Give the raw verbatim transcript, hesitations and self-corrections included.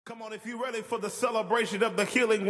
Come on, if you're ready for the celebration of the healing